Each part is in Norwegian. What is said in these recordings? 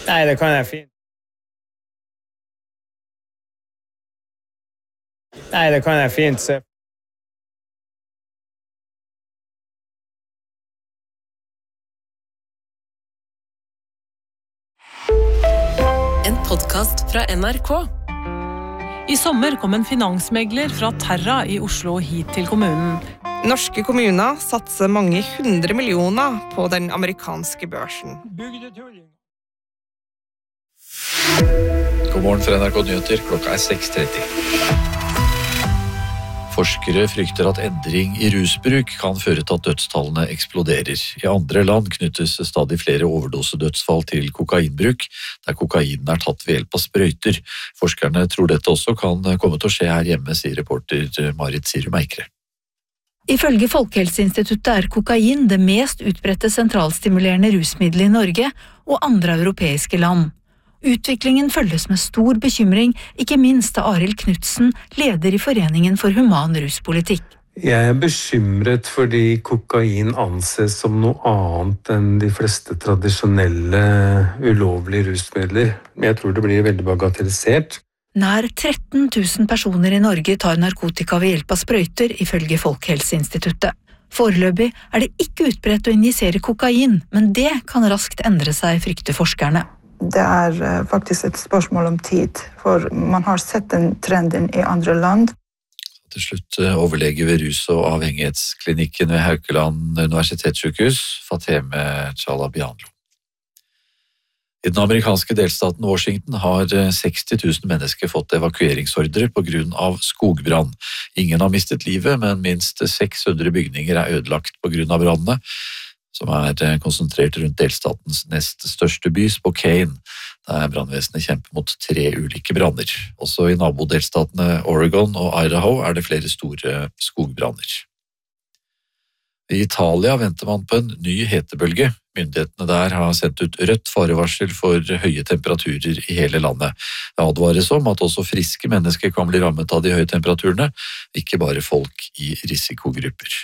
Nei, det kan jeg fint. Nei, det kan jeg fint se. En podcast fra NRK. I sommer kom en finansmegler fra Terra i Oslo hit til kommunen. Norske kommuner satser mange 100 millioner på den amerikanske børsen. God morgen fra NRK Nyheter, klokka 6:30. Forskere frykter at endring i rusbruk kan føre til at dødstallene eksploderer. I andre land knyttes stadig flere overdosedødsfall til kokainbruk, der kokainen er tatt ved hjelp av sprøyter. Forskerne tror dette også kan komme til å skje her hjemme, sier reporter Marit Sirum Eikre. Ifølge Folkehelseinstituttet er kokain det mest utbredte sentralstimulerende rusmiddelet i Norge og andre europeiske land. Utviklingen følges med stor bekymring, ikke minst av Arild Knudsen, leder i Foreningen for human ruspolitikk. Jeg er bekymret fordi kokain anses som noe annet enn de fleste tradisjonelle ulovlige rusmidler. Jeg tror det blir veldig bagatellisert. Nær 13 000 personer i Norge tar narkotika ved hjelp av sprøyter, ifølge Folkehelseinstituttet. Foreløpig er det ikke utbredt å injisere kokain, men det kan raskt endre seg, frykter forskerne. Det er faktisk et spørsmål om tid, for man har sett den trenden i andre land. Til slutt overlege ved rus- og avhengighetsklinikken ved Haukeland universitetssykehus, Fateme Chalabianlo. I den amerikanske delstaten Washington har 60 000 mennesker fått evakueringsordre på grunn av skogbrann. Ingen har mistet livet, men minst 600 bygninger er ødelagt på grunn av brannene, som er konsentrert rundt delstatens nest største by, Spokane, der brannvesenet kjemper mot 3 ulike branner. Også i nabodelstatene Oregon og Idaho er det flere store skogbranner. I Italia venter man på en ny hetebølge. Myndighetene der har sendt ut rødt farevarsel for høye temperaturer i hele landet. Det advares om at også friske mennesker kan bli rammet av de høye temperaturene, ikke bare folk i risikogrupper.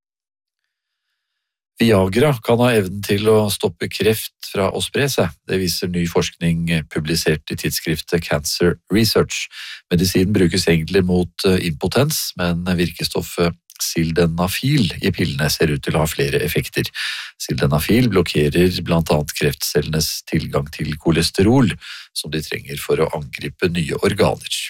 Viagra kan ha evnen til å stoppe kreft fra å spre seg. Det viser ny forskning publisert i tidsskriftet Cancer Research. Medisinen brukes egentlig mot impotens, men virkestoffet sildenafil i pillene ser ut til å ha flere effekter. Sildenafil blokkerer blant annet kreftcellenes tilgang til kolesterol, som de trenger for å angripe nye organer.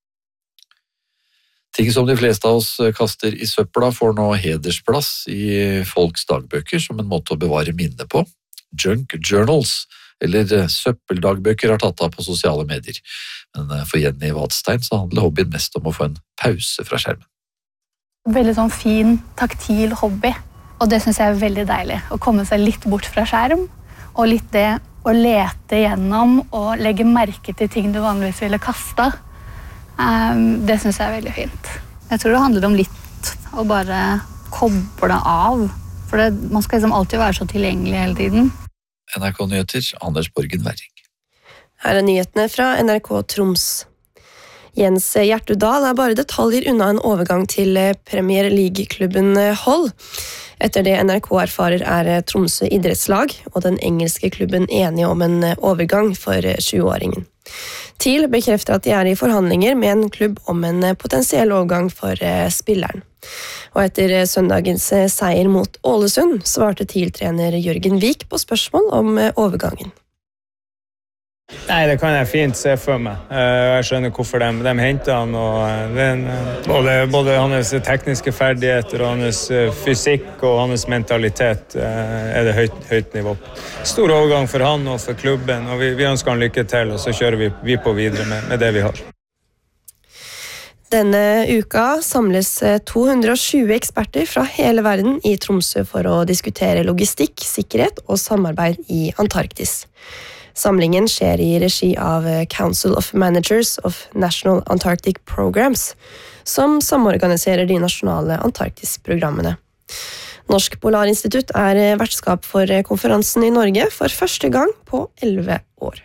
Ting som de fleste av oss kaster i søpla får nå hedersplass i folks dagbøker som en måte å bevare minne på. Junk journals, eller søppeldagbøker, har tatt av på sosiale medier. Men for Jenny Vadstein så handler hobbyen mest om å få en pause fra skjermen. Veldig sånn fin, taktil hobby, og det synes jeg er veldig deilig. Å komme seg litt bort fra skjerm, og litt det å lete gjennom og legge merke til ting du vanligvis ville kastet. Det synes jeg er veldig fint. Jeg tror det handler om litt å bare koble av, for man skal liksom alltid være så tilgjengelig hele tiden. NRK Nyheter, Anders Borgen Werring. Her er nyhetene fra NRK Troms. Jens Hjertudal er bare detaljer unna en overgang til Premier League-klubben Hull. Etter det NRK erfarer er Tromsø idrettslag og den engelske klubben enige om en overgang for 20-åringen. TIL bekrefter at de er i forhandlinger med en klubb om en potensiell overgang for spilleren. Og etter søndagens seier mot Ålesund svarte TIL-trener Jørgen Vik på spørsmål om overgangen. Nei, det kan jeg fint se for meg. Jeg skjønner hvorfor de henter han, og både hans tekniske ferdigheter og hans fysikk og hans mentalitet er det høyt nivå. Stor overgang for han og for klubben, og vi ønsker han lykke til, og så kjører vi på videre med det vi har. Denne uka samles 220 eksperter fra hele verden i Tromsø for å diskutere logistikk, sikkerhet og samarbeid i Antarktis. Samlingen skjer i regi av Council of Managers of National Antarctic Programs, som samorganiserer de nasjonale Antarktis-programmene. Norsk Polarinstitutt er vertskap for konferansen i Norge for første gang på 11 år.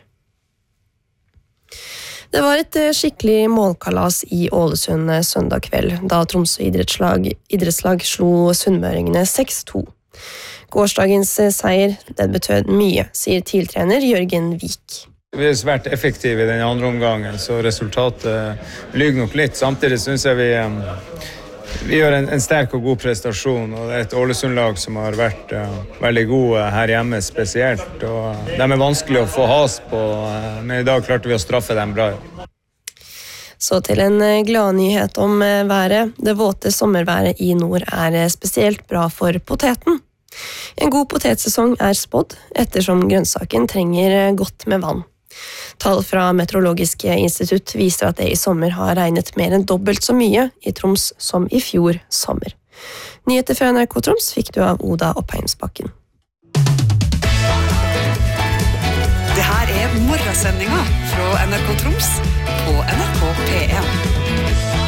Det var et skikkelig målkalas i Ålesund søndag kveld, da Tromsø idrettslag slo sunnmøringene 6-2. Gårsdagens seier, den betød mye, sier TIL-trener Jørgen Vik. Vi er svært effektive i den andre omgangen, så resultatet lyger nok litt. Samtidig synes jeg vi gjør en sterk og god prestasjon, og det er et Ålesund-lag som har vært veldig gode her hjemme spesielt. Og de er vanskelig å få has på, men i dag klarte vi å straffe dem bra. Så til en gladnyhet om været. Det våte sommerværet i nord er spesielt bra for poteten. En god potetsesong er spådd, ettersom grønnsaken trenger godt med vann. Tall fra Meteorologisk institutt viser at det i sommer har regnet mer enn dobbelt så mye i Troms som i fjor sommer. Nyheter fra NRK Troms fikk du av Oda Oppheimsbakken. Det her er morgensendinga fra NRK Troms på NRK P1.